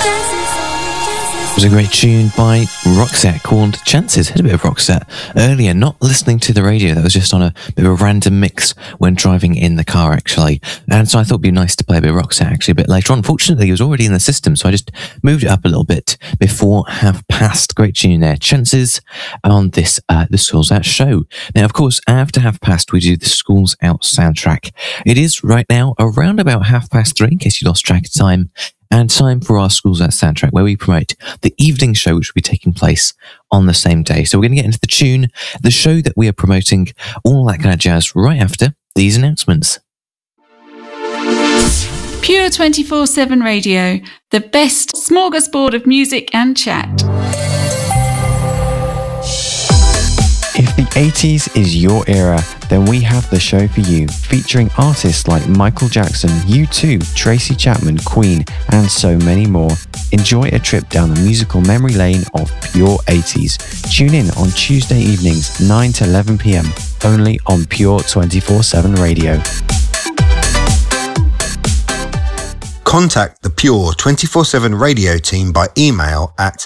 It was a great tune by Roxette called Chances. Had a bit of Roxette earlier, not listening to the radio. That was just on a bit of a random mix when driving in the car, actually. And so I thought it'd be nice to play a bit of Roxette actually a bit later on. Fortunately, it was already in the system, so I just moved it up a little bit before 5:30. Great tune there. Chances on this, the Schools Out show. Now, of course, after 5:30, we do the Schools Out soundtrack. It is right now around about 3:30, in case you lost track of time. And time for our Schools Out soundtrack, where we promote the evening show, which will be taking place on the same day. So we're going to get into the tune, the show that we are promoting, all that kind of jazz right after these announcements. Pure 24/7 Radio, the best smorgasbord of music and chat. If the 80s is your era, then we have the show for you, featuring artists like Michael Jackson, U2, Tracy Chapman, Queen, and so many more. Enjoy a trip down the musical memory lane of Pure 80s. Tune in on Tuesday evenings, 9 to 11 p.m, only on Pure 24/7 Radio. Contact the Pure 24/7 Radio team by email at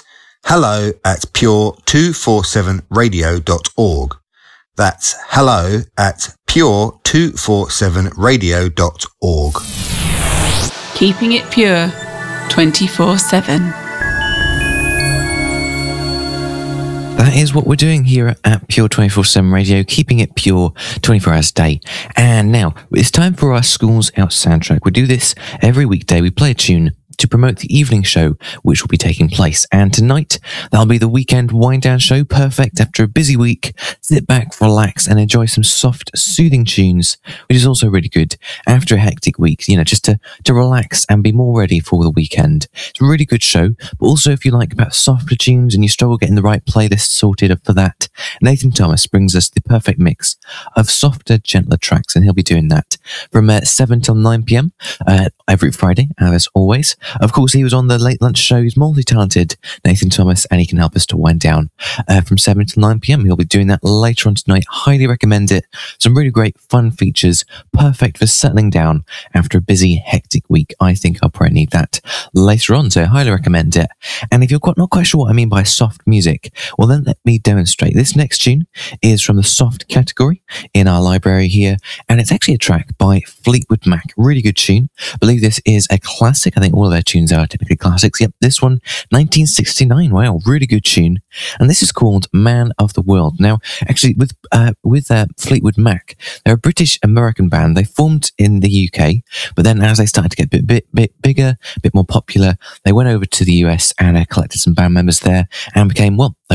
hello@pure247radio.org. That's hello@pure247radio.org. Keeping it pure 24/7. That is what we're doing here at Pure 24/7 Radio, keeping it pure 24 hours a day. And now it's time for our Schools Out soundtrack. We do this every weekday. We play a tune to promote the evening show, which will be taking place. And tonight, that'll be the weekend wind-down show, perfect after a busy week. Sit back, relax, and enjoy some soft, soothing tunes, which is also really good after a hectic week, you know, just to relax and be more ready for the weekend. It's a really good show, but also if you like about softer tunes and you struggle getting the right playlist sorted for that, Nathan Thomas brings us the perfect mix of softer, gentler tracks, and he'll be doing that from 7 till 9 p.m. Every Friday, as always. Of course, he was on the Late Lunch Show. He's multi-talented, Nathan Thomas, and he can help us to wind down from 7 to 9 p.m. He'll be doing that later on tonight. Highly recommend it. Some really great fun features, perfect for settling down after a busy, hectic week. I think I'll probably need that later on, so I highly recommend it. And if you're not quite sure what I mean by soft music, well then let me demonstrate. This next tune is from the soft category in our library here, and it's actually a track by Fleetwood Mac. Really good tune. I believe this is a classic. I think all of their tunes are typically classics. Yep, this one, 1969. Wow, really good tune. And this is called Man of the World. Now, actually, with Fleetwood Mac, they're a British-American band. They formed in the UK, but then as they started to get a bit bigger, a bit more popular, they went over to the US and collected some band members there and became, well,